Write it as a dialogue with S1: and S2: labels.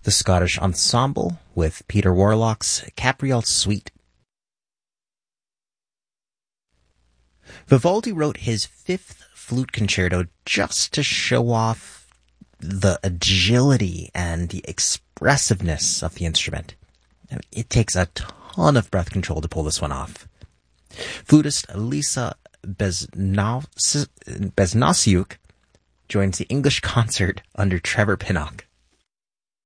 S1: the Scottish Ensemble with Peter Warlock's Capriole Suite. Vivaldi wrote his Fifth Flute Concerto just to show off the agility and the expressiveness of the instrument. It takes a ton of breath control to pull this one off. Flutist Lisa Besnasiuk joins the English concert under Trevor Pinnock.